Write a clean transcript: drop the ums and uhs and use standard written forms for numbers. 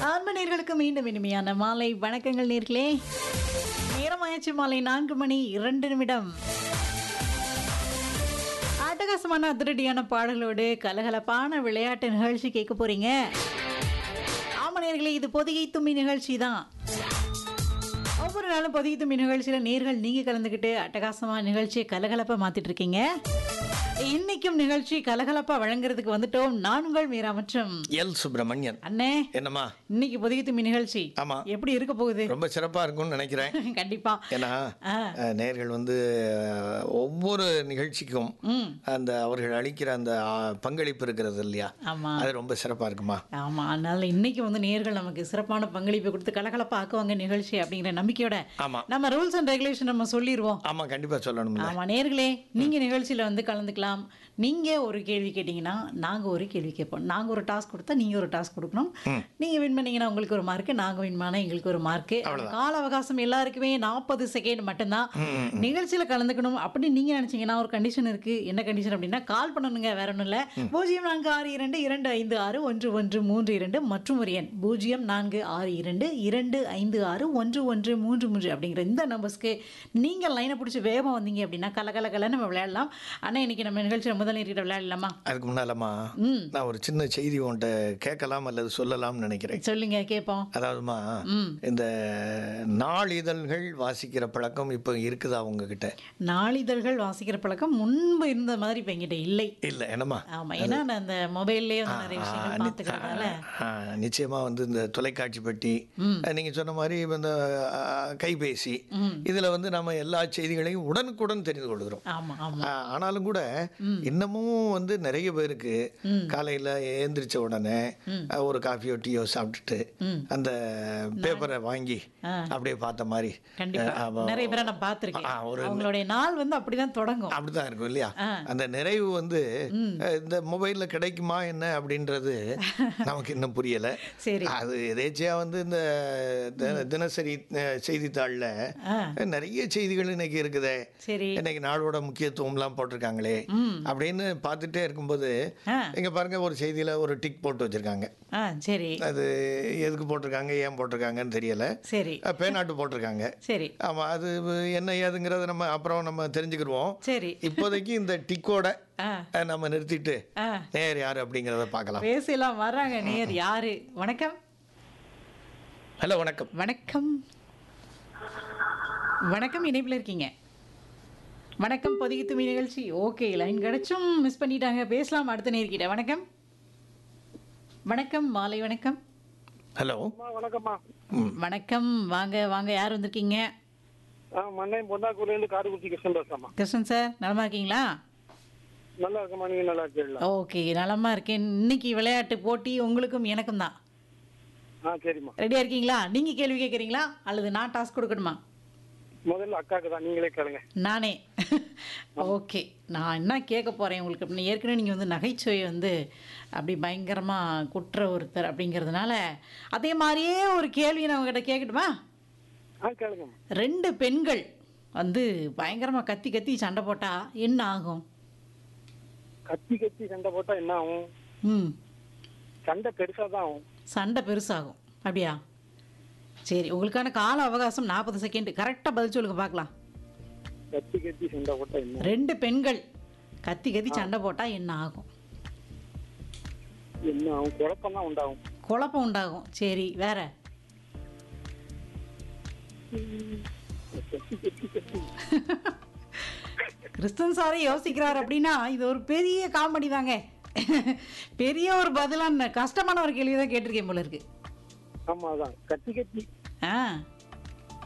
ஆன்ம நேர்களுக்கு மீண்டும் இனிமையான மாலை வணக்கங்கள் நேர்களே. நேரமாயாச்சு மாலை 4:02. அட்டகாசமான அதிரடியான பாடலோடு கலகலப்பான விளையாட்டு நிகழ்ச்சி கேட்க போறீங்க. ஆமா நேர்களே, இது பொதிகை தும்மி நிகழ்ச்சி தான். ஒவ்வொரு நாளும் பொதிகை தும்மி நிகழ்ச்சியில நேர்கள் நீங்க கலந்துக்கிட்டு அட்டகாசமான நிகழ்ச்சியை கலகலப்பா மாத்திட்டு இருக்கீங்க. இன்னைக்கும் நிகழ்ச்சி கலகலப்பா வழங்குறதுக்கு வந்துட்டோம். நான் உங்கள் மீரா மற்றும் எல் சுப்பிரமணியன். அண்ணே, என்னம்மா இன்னைக்கு பொதிகை தும்மி நிகழ்ச்சி ஆமா எப்படி இருக்க போகுது? ரொம்ப சிறப்பா இருக்கும்னு நினைக்கிறேன். கண்டிப்பா. ஏன்னா நேயர்கள் ஒவ்வொரு நிகழ்ச்சிக்கும் அந்த அவர்கள் அளிக்கிற அந்த பங்களிப்பு இருக்கிறது இல்லையா, ஆமா, அது ரொம்ப சிறப்பா இருக்குமா. ஆமா, அதனால இன்னைக்கு நேர்கள் நமக்கு சிறப்பான பங்களிப்பு கொடுத்து கலகலப்பா ஆக்குவாங்க நிகழ்ச்சி அப்படிங்கிற நம்பிக்கையோட ஆமா நம்ம ரூல்ஸ் அண்ட் ரெகுலேஷன் நம்ம சொல்லிடுவோம். ஆமா, கண்டிப்பா சொல்லணும். ஆமா நேர்களே, நீங்க நிகழ்ச்சியில கலந்துக்கலாம். நீங்க ஒரு கேள்வி கேட்டீங்கன்னா நாங்க ஒரு கேள்வி கேட்போம். நாங்க ஒரு டாஸ்க் கொடுத்தா நீங்க ஒரு டாஸ்க் கொடுக்கணும். நீங்க வின் பண்ணீங்கன்னா உங்களுக்கு ஒரு மார்க், நாங்க வின் பண்ணா எங்களுக்கு ஒரு மார்க். கால அவகாசம் எல்லாருக்குமே 40 செகண்ட் மட்டும்தான். நிகழ்ச்சியில கலந்துக்கணும் அப்படின்னு நீங்க நினைச்சீங்கன்னா ஒரு கண்டிஷன் இருக்கு. என்ன கண்டிஷன் அப்படின்னா, கால் பண்ணணுங்க, வேற ஒன்றும் இல்லை. 0462256113 மற்றும் ஒரு எண் 0462256133 அப்படிங்கிற இந்த நம்பர்ஸ்க்கு நீங்க லைனை பிடிச்சி வேகமா வந்தீங்க அப்படின்னா கலகலன்னு நம்ம விளையாடலாம். ஆனா இன்னைக்கு நம்ம நிகழ்ச்சியில் முதல் நேரிட்ட விளையாடலாமா? அதுக்கு முன்னாலமா நான் ஒரு சின்ன செய்தி உன்கிட்ட கேட்கலாம் அல்லது சொல்லலாம்னு நினைக்கிறேன். சொல்லுங்க, கேட்போம். அதாவதுமா, இந்த நாளிதழ்கள் வாசிக்கிற பழக்கம் இப்போ இருக்குதா அவங்க கிட்ட? நாளிதழ்கள் வாசிக்கிற பழக்கம் முன்பு இருந்த மாதிரி இப்போ என்கிட்ட இல்லை. இல்லை என்னம்மா? ஆமா, ஏன்னா நான் அந்த மொபைல்லே நிறைய விஷயங்கள் பார்த்துக்கிறதுனால நிச்சயமா இந்த தொலைக்காட்சி பெட்டி, நீங்க சொன்ன மாதிரி இந்த கைபேசி, இதுல நம்ம எல்லா செய்திகளையும் உடனுக்குடன் தெரிந்து கொள்கிறோம். ஆமா ஆமா. ஆனாலும் கூட இன்னமும் நிறைய பேருக்கு காலையில எழுந்திரிச்ச உடனே ஒரு காஃபியோ டீயோ சாப்பிட்டுட்டு அந்த பேப்பரை வாங்கி அப்படியே பார்த்த மாதிரி நிறைய பேரை நான் பார்த்திருக்கேன். அவங்களுடைய நாள் அப்படிதான் தொடங்கும். அப்படிதான் இருக்கும் இல்லையா? அந்த நிறைவு இந்த மொபைல்ல கிடைக்குமா என்ன அப்படின்றது நமக்கு இன்னும் புரியல. சரி, அது எதேச்சியா இந்த தினசரி செய்தித்தாள்ல நிறைய செய்திகள் இன்னைக்கு இருக்குதே. சரி, இன்னைக்கு நாளோட முக்கியத்துவம்லாம் போட்டிருக்காங்களே அப்படின்னு பார்த்துட்டே இருக்கும்போது இங்க பாருங்க, ஒரு செய்தியில ஒரு டிக் போட்டு வச்சிருக்காங்க. சரி, அது எதுக்கு போட்டிருக்காங்க, ஏன் போட்டிருக்காங்கன்னு தெரியல. சரி, பேனாட்டு போட்டிருக்காங்க. சரி, ஆமா, அது என்ன ஏதுங்கிறத நம்ம தெரிஞ்சுக்கிடுவோம். சரி, இப்போதைக்கு இந்த டிக்கோட நம்ம நிறுத்திட்டு நேர் யாரு அப்படிங்கிறத பார்க்கலாம். பேசலாம். வர்றாங்க நேர் யாரு? வணக்கம். ஹலோ, வணக்கம். வணக்கம் வணக்கம், இணைப்பில் இருக்கீங்க. வணக்கம், பொதிகை தும்மி நிகழ்ச்சி. ஓகே, லைன் கிடைச்சும் மிஸ் பண்ணிட்டாங்க. பேசலாம் அடுத்த நேர்கிட்ட. வணக்கம் வணக்கம், மாலை வணக்கம். ஹலோ, வணக்கம்மா. வணக்கம், வாங்க வாங்க, யார் வந்திருக்கீங்க? மண்ணையும் பொன்னாக்கூர்லேருந்து காரைக்குடி கிருஷ்ணன் பேசுறேம்மா. கிருஷ்ணன் சார், நலமா இருக்கீங்களா? நல்லா இருக்கம்மா, நீங்க நல்லா இருக்கீங்களா? ஓகே, நலமா இருக்கேன். இன்னைக்கு விளையாட்டு போட்டி உங்களுக்கும் எனக்கும் தான். சரிம்மா. ரெடியா இருக்கீங்களா? நீங்க கேள்வி கேட்குறீங்களா அல்லது நான் டாஸ்க் கொடுக்கணுமா? முதல்ல அக்காக்கு தான், நீங்களே கேளுங்க. நானே? ஓகே, நான் என்ன கேட்க போகிறேன் உங்களுக்கு அப்படின்னு, ஏற்கனவே நீங்கள் நகைச்சுவை அப்படி பயங்கரமாக குற்ற ஒருத்தர் அப்படிங்கிறதுனால அதே மாதிரியே ஒரு கேள்வி நான் உங்ககிட்ட கேட்கட்டுமா? கேளுங்க. 2 பெண்கள் பயங்கரமாக கத்தி கத்தி சண்டை போட்டால் என்ன ஆகும்? கத்தி கத்தி சண்டை போட்டா என்ன ஆகும்? சண்டை பெருசாக தான் ஆகும். சண்டை பெருசாகும், அப்படியா? சரி, உங்களுக்கான கால அவகாசம் 40 செகண்ட். கரெக்டாக பதில் சொல்லுங்க பார்க்கலாம். கத்தி கத்தி சண்டை போட்டா என்ன? 2 பெண்கள் கத்தி கத்தி சண்டை போட்டால் என்ன ஆகும்? என்ன ஆகும்? குழப்பம் தான் உண்டாகும். குழப்பம் உண்டாகும். சரி, வேற? கிறிஸ்தன் சாரே யோசிக்கிறார் அப்படின்னா இது ஒரு பெரிய காமெடி தாங்க. பெரிய ஒரு பதிலான கஷ்டமான ஒரு கேள்வி தான் கேட்டிருக்கேன் போல இருக்கு. ஆமா, அதான் கத்தி கத்தி.